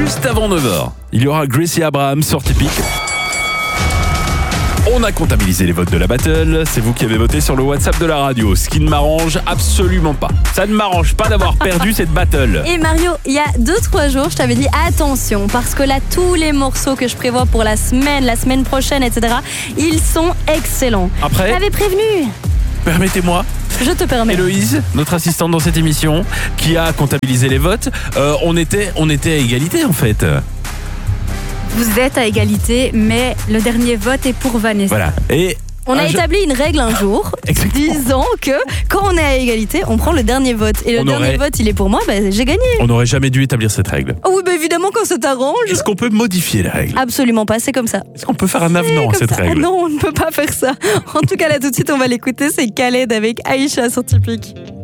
Juste avant 9h, il y aura Gracie Abraham sur Typique. On a comptabilisé les votes de la battle. C'est vous qui avez voté sur le WhatsApp de la radio. Ce qui ne m'arrange absolument pas. Ça ne m'arrange pas d'avoir perdu cette battle. Et Mario, il y a 2-3 jours, je t'avais dit attention, parce que là, tous les morceaux que je prévois pour la semaine prochaine, etc., ils sont excellents. Après, Je t'avais prévenu. permettez-moi, Je te permets. Héloïse, notre assistante dans cette émission, qui a comptabilisé les votes, on était à égalité en fait. Vous êtes à égalité, mais le dernier vote est pour Vanessa. Voilà. Et On a établi une règle un jour, Exactement. disant que quand on est à égalité, on prend le dernier vote. Et le dernier vote, il est pour moi, j'ai gagné. On n'aurait jamais dû établir cette règle. Oh oui, évidemment, quand ça t'arrange. Est-ce qu'on peut modifier la règle? Absolument pas, c'est comme ça. Est-ce qu'on peut faire un avenant à C'est cette comme ça. règle? Non, on ne peut pas faire ça. En tout cas, là, tout de suite, on va l'écouter. C'est Khaled avec Aïcha sur Typique.